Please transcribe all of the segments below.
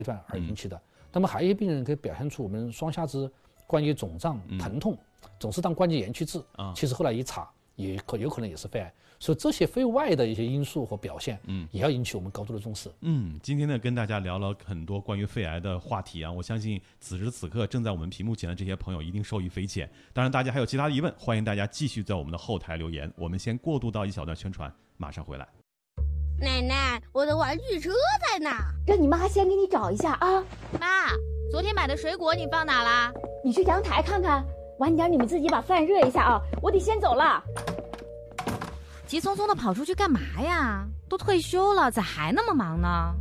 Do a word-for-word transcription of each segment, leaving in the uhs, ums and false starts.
断而引起的。嗯、那么还有一些病人可以表现出我们双下肢关节肿胀、疼痛，嗯、总是当关节炎去治，啊、其实后来一查也可有可能也是肺癌。所以这些肺外的一些因素和表现，嗯，也要引起我们高度的重视。 嗯，今天呢跟大家聊了很多关于肺癌的话题啊，我相信此时此刻正在我们屏幕前的这些朋友一定受益匪浅。当然，大家还有其他的疑问，欢迎大家继续在我们的后台留言。我们先过渡到一小段宣传，马上回来。 奶奶，我的玩具车在哪？ 让你妈先给你找一下啊。 妈，昨天买的水果你放哪啦？ 你去阳台看看。晚点你们自己把饭热一下啊，我得先走了。 急匆匆的跑出去干嘛呀？都退休了，咋还那么忙呢？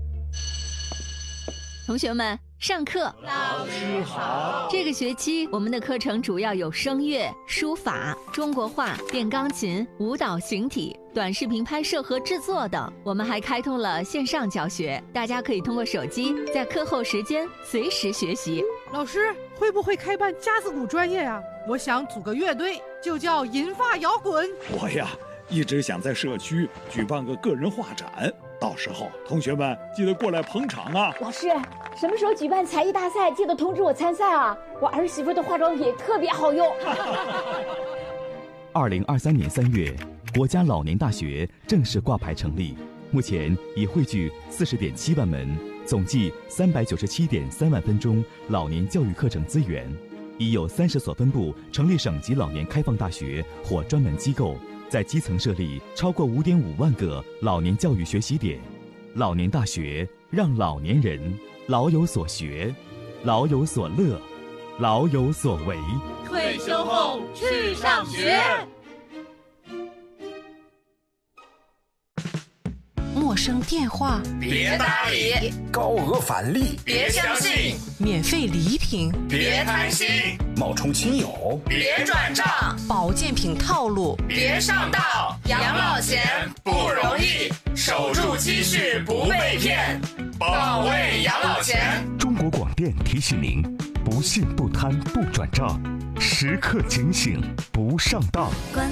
同学们，上课。 老师好。 这个学期我们的课程主要有声乐、书法、中国画、电钢琴、舞蹈、形体、短视频拍摄和制作等。我们还开通了线上教学，大家可以通过手机在课后时间随时学习。 老师，会不会开办架子鼓专业呀？我想组个乐队，就叫银发摇滚。 我呀，一直想在社区举办个个人画展，到时候同学们记得过来捧场啊。 老师，什么时候举办才艺大赛，记得通知我参赛啊，我儿媳妇的化妆品特别好用。 二零二三年三月，国家老年大学正式挂牌成立，目前已汇聚四十点七万门，总计三百九十七点三万分钟老年教育课程资源，已有三十所分部成立省级老年开放大学或专门机构，在基层设立超过五点五万个老年教育学习点。老年大学让老年人老有所学，老有所乐，老有所为。 退休后去上学。 陌生电话别搭理， 高额返利别相信， 免费礼品别贪心， 冒充亲友别转账， 保健品套路别上当。养老钱不容易，守住积蓄不被骗，保卫养老钱。 中国广电提醒您：不信不贪不转账，时刻警醒不上当。 关